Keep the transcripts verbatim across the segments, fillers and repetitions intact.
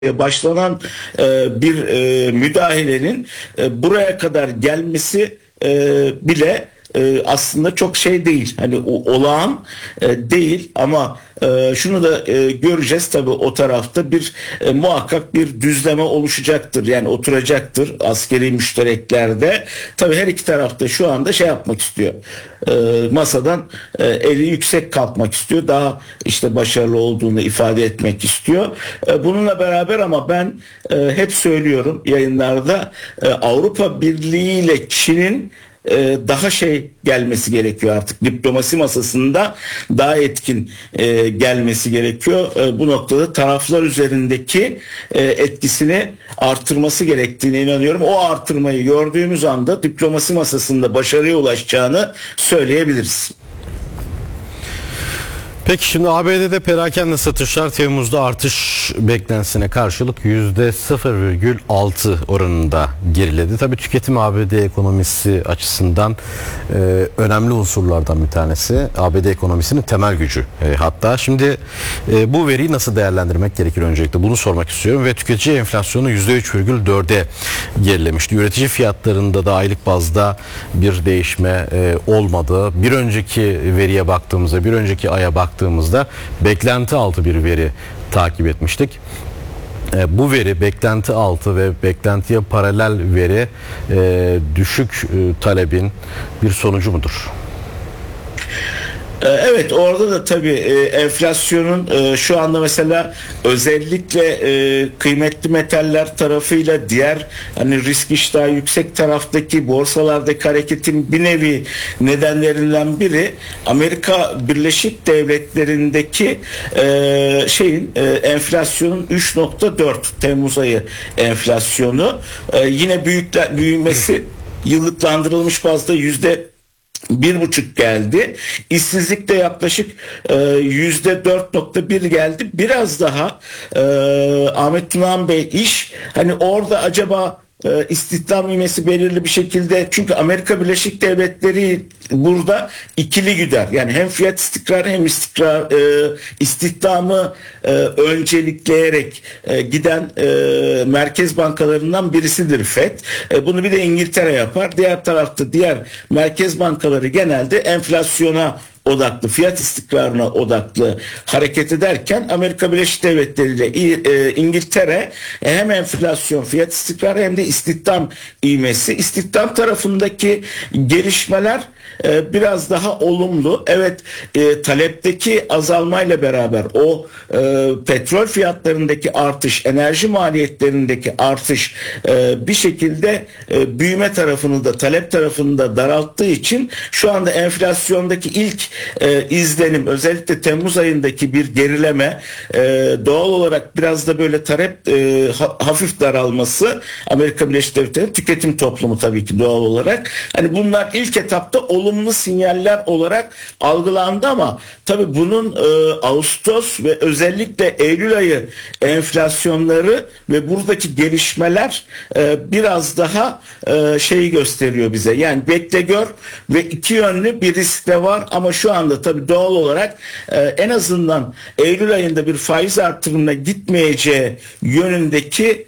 başlanan e, bir e, müdahalenin e, buraya kadar gelmesi e, bile e, aslında çok şey değil. Hani o, olağan e, değil ama e, şunu da e, göreceğiz tabii, o tarafta bir e, muhakkak bir düzleme oluşacaktır. Yani oturacaktır askeri müştereklerde. Tabii her iki tarafta şu anda şey yapmak istiyor. E, masadan e, eli yüksek kalkmak istiyor. Daha işte başarılı olduğunu ifade etmek istiyor. E, bununla beraber ama ben e, hep söylüyorum yayınlarda, e, Avrupa Birliği ile Çin'in daha şey gelmesi gerekiyor artık. Diplomasi masasında daha etkin e, gelmesi gerekiyor. E, bu noktada taraflar üzerindeki e, etkisini artırması gerektiğine inanıyorum. O artırmayı gördüğümüz anda diplomasi masasında başarıya ulaşacağını söyleyebiliriz. Peki şimdi A B D'de perakende satışlar Temmuz'da artış beklentisine karşılık yüzde sıfır virgül altı oranında geriledi. Tabii tüketim A B D ekonomisi açısından e, önemli unsurlardan bir tanesi. A B D ekonomisinin temel gücü. E, hatta şimdi e, bu veriyi nasıl değerlendirmek gerekir öncelikle bunu sormak istiyorum. Ve tüketici enflasyonu yüzde üç virgül dörde gerilemişti. Üretici fiyatlarında da aylık bazda bir değişme e, olmadı. Bir önceki veriye baktığımızda, bir önceki aya baktığımızda baktığımızda beklenti altı bir veri takip etmiştik. E, bu veri beklenti altı ve beklentiye paralel veri e, düşük e, talebin bir sonucu mudur? Evet, orada da tabii enflasyonun şu anda mesela özellikle kıymetli metaller tarafıyla diğer hani risk iştahı yüksek taraftaki borsalardaki hareketin bir nevi nedenlerinden biri Amerika Birleşik Devletleri'ndeki şeyin enflasyonun üç nokta dört Temmuz ayı enflasyonu yine büyükler büyümesi yıllıklandırılmış bazda yüzde bir buçuk geldi. İşsizlik de yaklaşık yüzde dört nokta bir geldi. Biraz daha e, Ahmet Tunan Bey iş hani orada acaba e, istihdam ivmesi belirli bir şekilde, çünkü Amerika Birleşik Devletleri burada ikili gider. Yani hem fiyat istikrarı hem istikrar e, istihdamı e, öncelikleyerek e, giden e, merkez bankalarından birisidir Fed. E, bunu bir de İngiltere yapar. Diğer tarafta diğer merkez bankaları genelde enflasyona odaklı, fiyat istikrarına odaklı hareket ederken Amerika Birleşik Devletleri ile İngiltere hem enflasyon, fiyat istikrarı hem de istihdam ivmesi. İstihdam tarafındaki gelişmeler biraz daha olumlu. Evet, e, talepteki azalmayla beraber o e, petrol fiyatlarındaki artış, enerji maliyetlerindeki artış e, bir şekilde e, büyüme tarafını da talep tarafını da daralttığı için şu anda enflasyondaki ilk e, izlenim, özellikle Temmuz ayındaki bir gerileme, e, doğal olarak biraz da böyle talep e, ha, hafif daralması, Amerika Birleşik Devletleri tüketim toplumu tabii ki doğal olarak. Hani bunlar ilk etapta olumlu sinyaller olarak algılandı ama tabii bunun e, Ağustos ve özellikle Eylül ayı enflasyonları ve buradaki gelişmeler e, biraz daha e, şeyi gösteriyor bize. Yani bekle gör ve iki yönlü bir risk de var ama şu anda tabii doğal olarak e, en azından Eylül ayında bir faiz artırımına gitmeyeceği yönündeki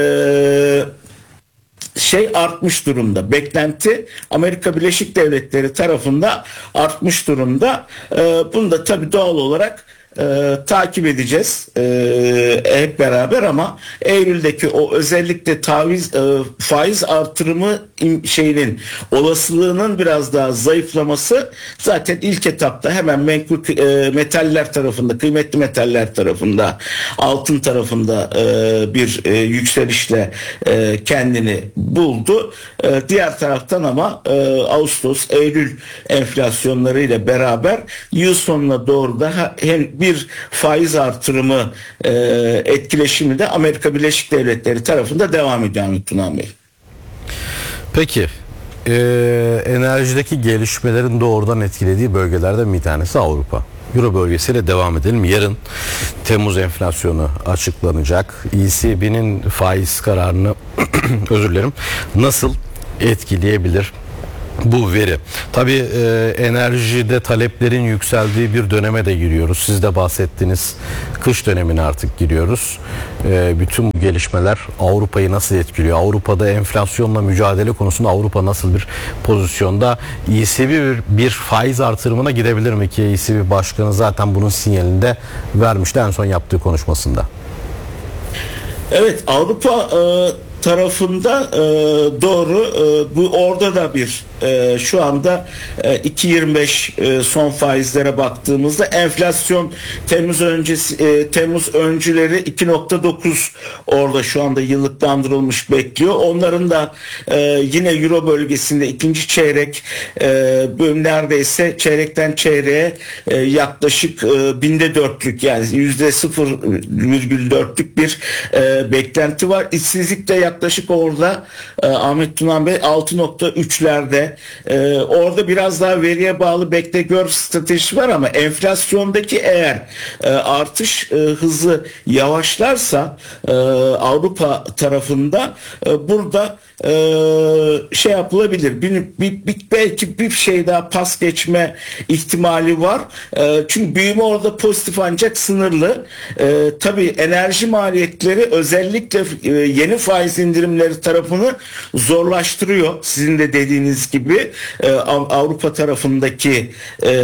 eee şey artmış durumda. Beklenti Amerika Birleşik Devletleri tarafında artmış durumda. Ee, bunu da tabii doğal olarak e, takip edeceğiz e, hep beraber ama Eylül'deki o özellikle taviz e, faiz artırımı şeyinin olasılığının biraz daha zayıflaması zaten ilk etapta hemen menkul e, metaller tarafında, kıymetli metaller tarafında, altın tarafında e, bir e, yükselişle e, kendini buldu. E, diğer taraftan ama e, Ağustos, Eylül enflasyonları ile beraber yıl sonuna doğru da hem bir faiz artırımı e, etkileşimi de Amerika Birleşik Devletleri tarafında devam ediyor Ahmet Tunan Bey. Peki e, enerjideki gelişmelerin doğrudan etkilediği bölgelerden bir tanesi Avrupa. Euro bölgesiyle devam edelim. Yarın Temmuz enflasyonu açıklanacak. E C B'nin faiz kararını özür dilerim nasıl etkileyebilir? bu veri. Tabii e, enerjide taleplerin yükseldiği bir döneme de giriyoruz. Siz de bahsettiniz. Kış dönemine artık giriyoruz. E, bütün bu gelişmeler Avrupa'yı nasıl etkiliyor? Avrupa'da enflasyonla mücadele konusunda Avrupa nasıl bir pozisyonda? E C B bir, bir faiz artırımına gidebilir mi ki? E C B Başkanı zaten bunun sinyalini de vermişti en son yaptığı konuşmasında. Evet, Avrupa e, tarafında e, doğru e, bu orada da bir e, şu anda e, iki virgül yirmi beş e, son faizlere baktığımızda enflasyon Temmuz öncesi e, Temmuz öncüleri iki virgül dokuz orada şu anda yıllıklandırılmış bekliyor. Onların da e, yine Euro bölgesinde ikinci çeyrek e, bölüm neredeyse çeyrekten çeyreğe e, yaklaşık e, binde dörtlük yani yüzde sıfır virgül dörtlük bir e, beklenti var. İşsizlik de yaklaşık orada e, Ahmet Tunan Bey altı virgül üçlerde e, orada biraz daha veriye bağlı bekle gör stratejisi var ama enflasyondaki eğer e, artış e, hızı yavaşlarsa e, Avrupa tarafında e, burada e, şey yapılabilir. Bir, bir, bir, belki bir şey daha pas geçme ihtimali var. E, çünkü büyüme orada pozitif ancak sınırlı. E, tabii enerji maliyetleri özellikle e, yeni faiz indirimleri tarafını zorlaştırıyor. Sizin de dediğiniz gibi e, Avrupa tarafındaki e,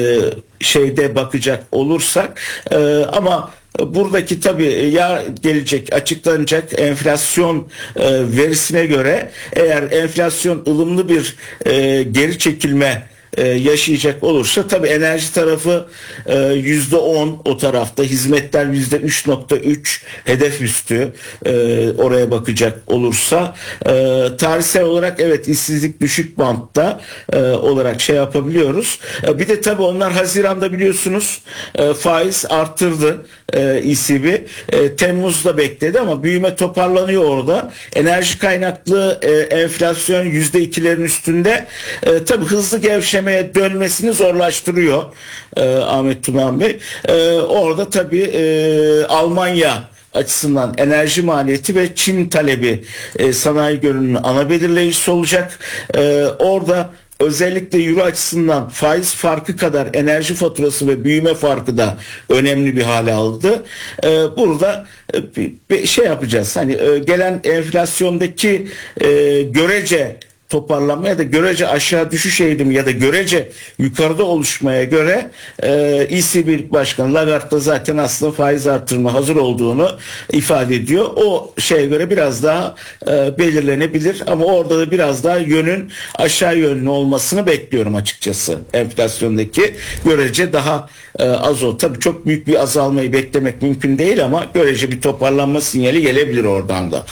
şeyde bakacak olursak e, ama buradaki tabii ya gelecek açıklanacak enflasyon e, verisine göre eğer enflasyon ılımlı bir e, geri çekilme e, yaşayacak olursa tabii enerji tarafı e, yüzde on o tarafta, hizmetler yüzde üç nokta üç hedef üstü e, oraya bakacak olursa e, tarihsel olarak evet işsizlik düşük bantta e, olarak şey yapabiliyoruz. E, bir de tabii onlar Haziran'da biliyorsunuz e, faiz arttırdı e, E C B. E, Temmuz'da bekledi ama büyüme toparlanıyor orada. Enerji kaynaklı e, enflasyon yüzde ikilerin üstünde e, tabii hızlı gevşeme dönmesini zorlaştırıyor e, Ahmet Tunan Bey. E, orada tabii e, Almanya açısından enerji maliyeti ve Çin talebi e, sanayi görünümünün ana belirleyicisi olacak. E, orada özellikle euro açısından faiz farkı kadar enerji faturası ve büyüme farkı da önemli bir hale aldı. Ee, burada bir, bir şey yapacağız. Hani e, gelen enflasyondaki e, görece toparlanma ya da görece aşağı düşüş eğilimi ya da görece yukarıda oluşmaya göre e, E C B Başkanı Lagarde da zaten aslında faiz artırma hazır olduğunu ifade ediyor. O şeye göre biraz daha e, belirlenebilir ama orada da biraz daha yönün aşağı yönlü olmasını bekliyorum açıkçası. Enflasyondaki görece daha e, az o. Tabii çok büyük bir azalmayı beklemek mümkün değil ama görece bir toparlanma sinyali gelebilir oradan da.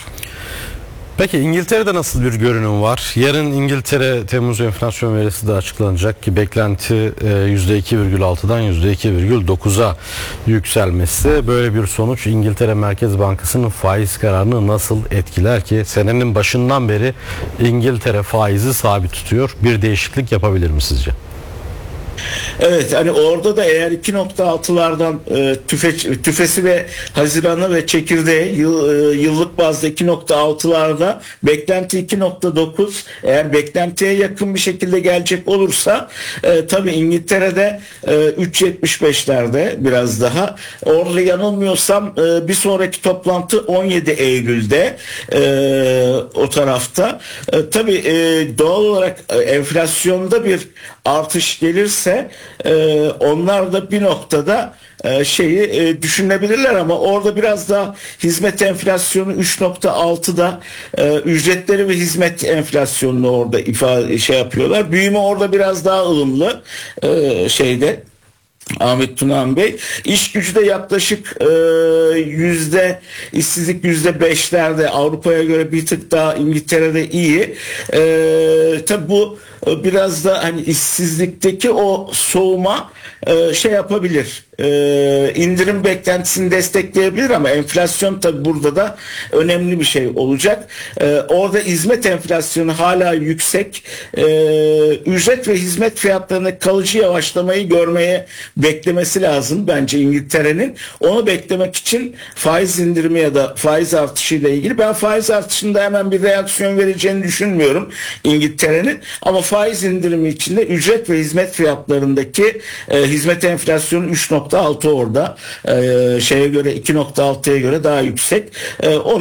Peki İngiltere'de nasıl bir görünüm var? Yarın İngiltere Temmuz enflasyon verisi de açıklanacak ki beklenti yüzde iki virgül altıdan yüzde iki virgül dokuza yükselmesi. Böyle bir sonuç İngiltere Merkez Bankası'nın faiz kararını nasıl etkiler ki? Senenin başından beri İngiltere faizi sabit tutuyor. Bir değişiklik yapabilir mi sizce? Evet, hani orada da eğer iki nokta altılardan e, tüfe, tüfesi ve Haziran'ı ve çekirdeği yıl, e, yıllık bazda iki nokta altılarda beklenti iki nokta dokuz eğer beklentiye yakın bir şekilde gelecek olursa e, tabii İngiltere'de e, üç yetmiş beşlerde biraz daha orada yanılmıyorsam e, bir sonraki toplantı on yedi Eylül'de e, o tarafta e, tabii e, doğal olarak e, enflasyonda bir artış gelirse e, onlar da bir noktada e, şeyi e, düşünebilirler ama orada biraz daha hizmet enflasyonu üç nokta altıda e, ücretleri ve hizmet enflasyonunu orada ifade şey yapıyorlar. Büyüme orada biraz daha ılımlı e, şeyde. Ahmet Tunan Bey iş gücü de yaklaşık e, yüzde işsizlik yüzde beşlerde Avrupa'ya göre bir tık daha İngiltere'de iyi. E, tabi bu biraz da hani işsizlikteki o soğuma e, şey yapabilir. e, indirim beklentisini destekleyebilir ama enflasyon tabi burada da önemli bir şey olacak. E, orada hizmet enflasyonu hala yüksek. E, ücret ve hizmet fiyatlarında kalıcı yavaşlamayı görmeye beklemesi lazım bence İngiltere'nin. Onu beklemek için faiz indirimi ya da faiz artışıyla ilgili ben faiz artışında hemen bir reaksiyon vereceğini düşünmüyorum İngiltere'nin, ama faiz indirimi içinde ücret ve hizmet fiyatlarındaki e, hizmet enflasyonu üç nokta altı orada e, şeye göre iki nokta altıya göre daha yüksek. E,